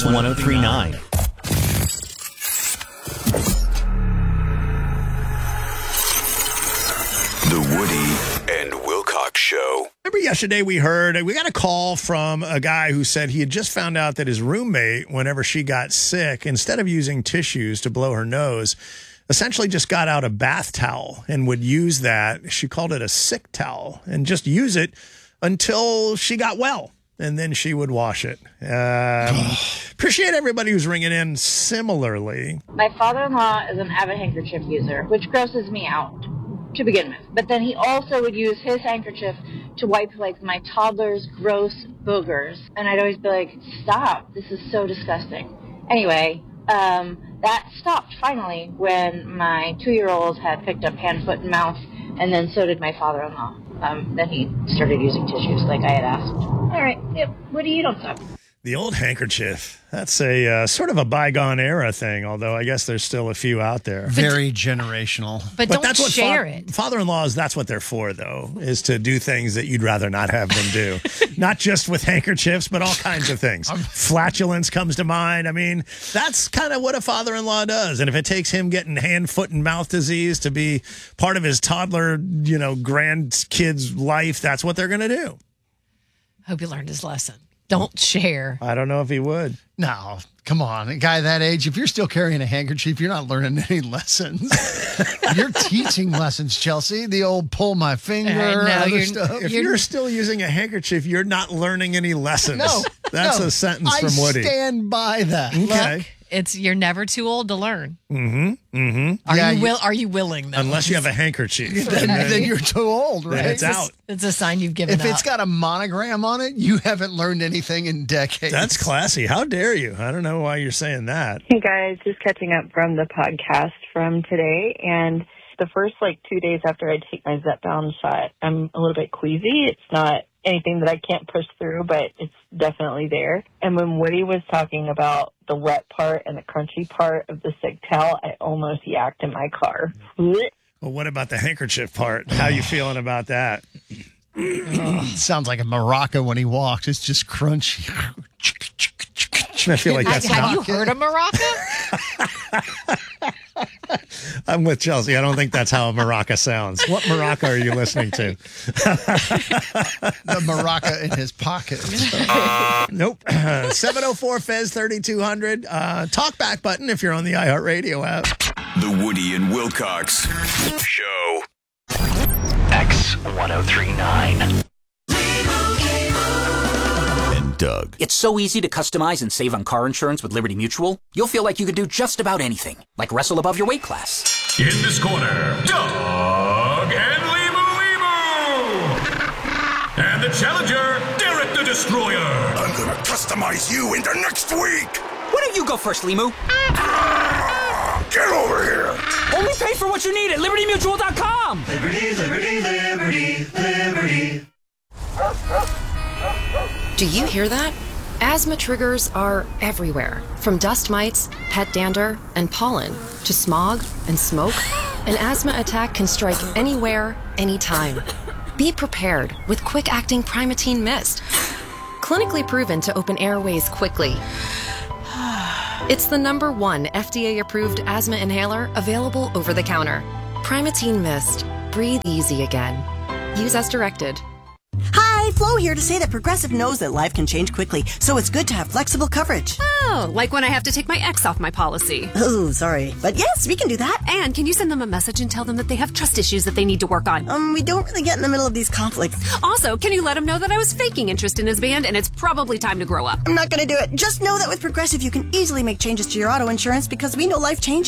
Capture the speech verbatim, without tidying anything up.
X ten thirty-nine. The Woody and Wilcox Show. Remember yesterday we heard, we got a call from a guy who said he had just found out that his roommate, whenever she got sick, instead of using tissues to blow her nose, essentially just got out a bath towel and would use that. She called it a sick towel and just use it until she got well. And then she would wash it. Um, appreciate everybody who's ringing in similarly. My father-in-law is an avid handkerchief user, which grosses me out to begin with. But then he also would use his handkerchief to wipe like my toddler's gross boogers. And I'd always be like, stop, this is so disgusting. Anyway, um, that stopped finally when my two-year-old had picked up hand, foot, and mouth, and then so did my father-in-law. Um, then he started using tissues like I had asked. All right, yep, what do you don't stop? The old handkerchief. That's a uh, sort of a bygone era thing, although I guess there's still a few out there. Very generational. But, But don't that's what share fa- it. Father-in-laws, that's what they're for, though, is to do things that you'd rather not have them do. Not just with handkerchiefs, but all kinds of things. Flatulence comes to mind. I mean, that's kind of what a father-in-law does. And if it takes him getting hand, foot, and mouth disease to be part of his toddler, you know, grandkid's life, that's what they're going to do. Hope he learned his lesson. Don't share. I don't know if he would. No, come on. A guy that age, if you're still carrying a handkerchief, you're not learning any lessons. You're teaching lessons, Chelsea. The old pull my finger, Uh, no, other you're- stuff. If you're still using a handkerchief, you're not learning any lessons. No, That's no. a sentence I from Woody. stand by that. Okay. Look, it's you're never too old to learn. Mm-hmm. Mm-hmm. Are Yeah, you you- will? Are you willing? Though? Unless you have a handkerchief. Then, And then- then you're too old, then right? it's out. It's a sign you've given If up. it's got a monogram on it, you haven't learned anything in decades. That's classy. How dare you? I don't know why you're saying that. Hey guys, just catching up from the podcast from today, and the first like two days after I take my Zepbound shot, I'm a little bit queasy. It's not anything that I can't push through, but it's definitely there. And when Woody was talking about the wet part and the crunchy part of the sick towel, I almost yacked in my car. Well, what about the handkerchief part? How you feeling about that? Sounds like a maraca when he walks. It's just crunchy. I feel like that's have not. you heard of maraca? I'm with Chelsea. I don't think that's how a maraca sounds. What maraca are you listening to? The maraca in his pocket. Nope. seven oh four Fez thirty-two hundred. Uh, talk back button if you're on the iHeartRadio app. The Woody and Wilcox Show. X ten thirty-nine. And Doug. It's so easy to customize and save on car insurance with Liberty Mutual. You'll feel like you could do just about anything, like wrestle above your weight class. In this corner, Doug and Limu Limu. And the challenger, Derek the Destroyer. I'm gonna customize you into next week. Why don't you go first, Limu? Get over here. Only pay for what you need at liberty mutual dot com. Liberty, liberty, liberty, liberty. Do you hear that? Asthma triggers are everywhere. From dust mites, pet dander, and pollen, to smog and smoke, an asthma attack can strike anywhere, anytime. Be prepared with quick-acting Primatene Mist. Clinically proven to open airways quickly. It's the number one F D A-approved asthma inhaler available over the counter. Primatene Mist. Breathe easy again. Use as directed. Hi, Flo here to say that Progressive knows that life can change quickly, so it's good to have flexible coverage. Oh, like when I have to take my ex off my policy. Oh, sorry. But yes, we can do that. And can you send them a message and tell them that they have trust issues that they need to work on? Um, we don't really get in the middle of these conflicts. Also, can you let him know that I was faking interest in his band and it's probably time to grow up? I'm not going to do it. Just know that with Progressive, you can easily make changes to your auto insurance because we know life changes.